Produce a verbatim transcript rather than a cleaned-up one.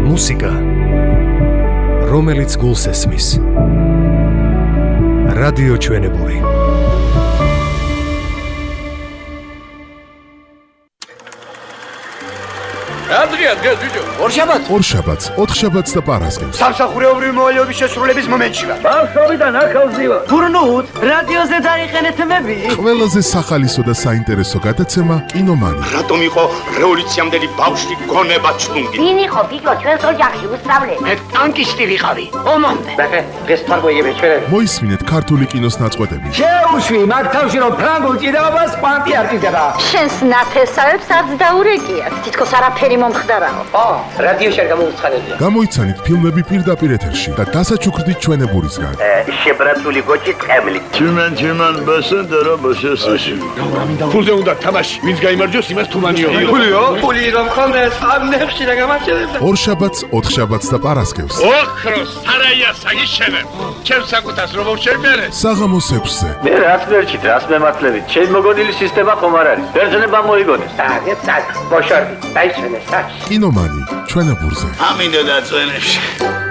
მუსიკა, რომელიც გულს ესმის. რადიო ჩვენებური. Adrian, gel video. ორშაბათს ორშაბათს, ოთხშაბათს და პარასკევს. სამსახურეობრივი მოვალეობის შესრულების მომენტში ვარ. ბავშვობიდან ახალზი ვარ. გურნუთ, რადიოზე დაიყენეთ მები. ყველაზე სახალისო და საინტერესო გადაცემა კინომანი. რატომ იყო რევოლუციამდელი ბავშვი გონება ჩუნგი? ვინ იყო გიგო ჩვენს ოჯახში უსწავლელი? მე ტანკისტი ვიყავი. ომამდე. ბახე, დღეს თარგოიები ჩვენები. მოისმინეთ ქართული კინოს ნაწყვეტები. შეუშვი მაგ თავში რომ ფრანგულ ჭიდაობას პანტი არ ჭიდება. შენს ნათესავებს არც დაურეკიათ. თითქოს არაფერი მომხდარაო. ო, რადიოში არ გამოვცხადებია. გამოიცანით ფილმები პირდაპირ ეთერში და დასაჩუქრდით ჩვენებურისგან. შებრაცული გოჭი ტყემლი. Tümen tümen basın dara basıyorsun. ფულზე უნდა თამაში, ვინც გაიმარჯვოს, იმას თუმანიო. ფულიო? ფული რომ ხონდეს, ამ ნებში რა გამარჯვებდა. ორშაბათს, ოთხშაბათს და პარასკევს. ოქროს სარაია საგიშენებ. ჩემს საკუთას რომ შევბერე. საღამოს ექვსზე. Ne rast verçit, rast mematlevit. Çel mogodili sistema xomar არის. ბერძნება მოიგონეს. აგე წაკ, ბოშორდი, დაიჩვენე საჩ. კინომანი ჩვენებურზე. ამინდა დაწვენებში.